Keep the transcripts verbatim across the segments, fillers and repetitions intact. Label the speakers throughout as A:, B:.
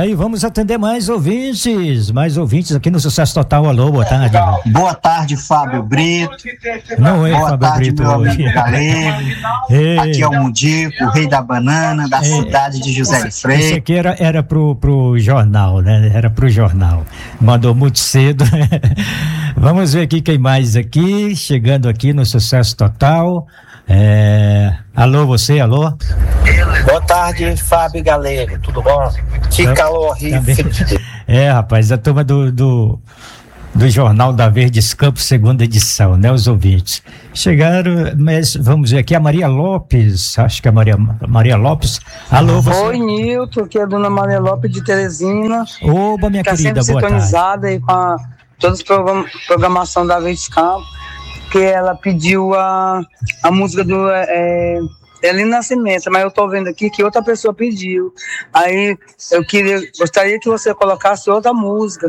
A: É, e vamos atender mais ouvintes, mais ouvintes aqui no Sucesso Total. Alô, boa tarde.
B: Boa tarde, Fábio Brito.
A: Não é,
B: boa
A: Fábio
B: tarde,
A: Brito.
B: meu amigo Galego. Aqui é o Mundico, o rei da banana, da cidade de José de Freitas.
A: Esse aqui era, era pro, pro jornal, né? Era pro jornal. Mandou muito cedo. Vamos ver aqui quem mais aqui, chegando aqui no Sucesso Total. É... Alô, você, alô?
C: Boa tarde, Fábio Galego, tudo bom? Que
A: tá,
C: calor horrível.
A: É, rapaz, a turma do, do, do Jornal da Verdes Campos, segunda edição, né, os ouvintes. Chegaram, mas vamos ver aqui a Maria Lopes, acho que é a Maria, Maria Lopes. Alô, você?
D: Oi, Nilton, que é a dona Maria Lopes de Teresina.
A: Oba, minha
D: tá
A: querida,
D: sempre
A: boa
D: sintonizada
A: tarde.
D: aí com a, toda a program, programação da Verdes Campos, que ela pediu a, a música do é, Elino Nascimento, mas eu tô vendo aqui que outra pessoa pediu. Aí eu queria, gostaria que você colocasse outra música.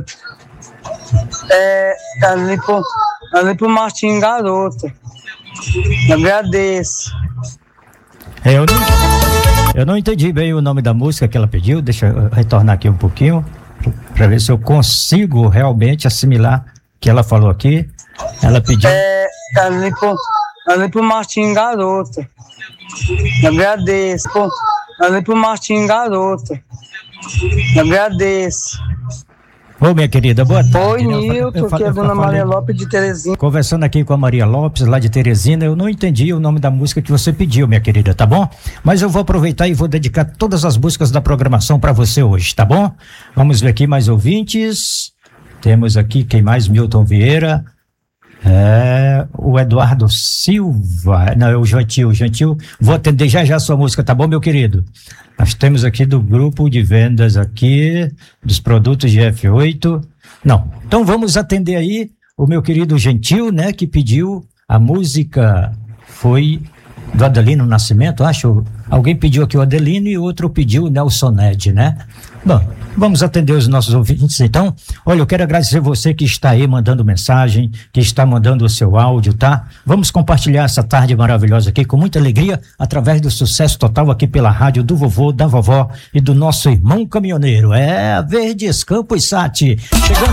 D: É, ali pro, ali pro Martim Garoto. Eu agradeço.
A: É, eu, não, eu não entendi bem o nome da música que ela pediu. Deixa eu retornar aqui um pouquinho para ver se eu consigo realmente assimilar o que ela falou aqui. Ela pediu.
D: É, ali pro, ali pro Martim Garoto. Eu agradeço. Pô, ali pro Martim Garoto. Eu agradeço.
A: Ô, minha querida, boa tarde.
D: Oi, Nilton, que é a dona Maria Lopes de Teresina.
A: Conversando aqui com a Maria Lopes, lá de Teresina, eu não entendi o nome da música que você pediu, minha querida, tá bom? Mas eu vou aproveitar e vou dedicar todas as músicas da programação para você hoje, tá bom? Vamos ver aqui mais ouvintes. Temos aqui, quem mais? Milton Vieira. É, o Eduardo Silva, não, é o Gentil, o Gentil, vou atender já já a sua música, tá bom, meu querido? Nós temos aqui do grupo de vendas aqui, dos produtos de F oito, não, então vamos atender aí o meu querido Gentil, né, que pediu a música, foi do Adelino Nascimento, acho, alguém pediu aqui o Adelino e outro pediu o Nelson Ned, né? Bom, vamos atender os nossos ouvintes então. Olha, eu quero agradecer você que está aí mandando mensagem, que está mandando o seu áudio, tá? Vamos compartilhar essa tarde maravilhosa aqui com muita alegria através do Sucesso Total aqui pela rádio do vovô, da vovó e do nosso irmão caminhoneiro. É a Verdes Campos Sat. Chegando